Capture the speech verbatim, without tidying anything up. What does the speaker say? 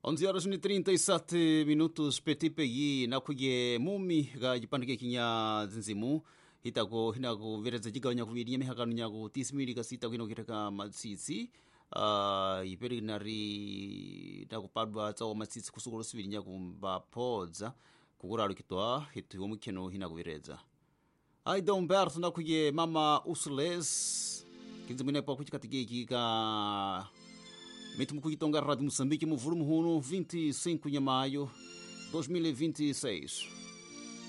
onze horas e trinta e sete minutos Petit Pays na kuye mumi ga jipandike kinya zinzimu hitako hinako vereza jigawanya kuviria mihakanu nyago tisimiri kasita kwino kitaka matsitsi uh, iperi nari takupadwa tsawo matsitsi kusukulu siviri nyago mbapodza kukuralu kitwa hitu yomukeno hinako vereza Aida Humberto na kuye mama Usules kinzimune pa kuchikatigeki ka Mete Mukuitonga Rádio Moçambique, Muvuru Muhuno, vinte e cinco de maio de dois mil e vinte e seis.